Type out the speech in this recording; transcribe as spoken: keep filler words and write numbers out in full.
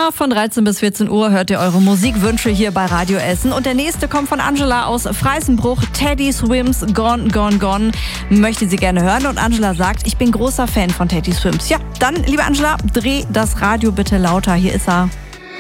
Immer von dreizehn bis vierzehn Uhr hört ihr eure Musikwünsche hier bei Radio Essen. Und der nächste kommt von Angela aus Freisenbruch. Teddy Swims, Gone, Gone, Gone. Möchte sie gerne hören. Und Angela sagt, ich bin großer Fan von Teddy Swims. Ja, dann, liebe Angela, dreh das Radio bitte lauter. Hier ist er.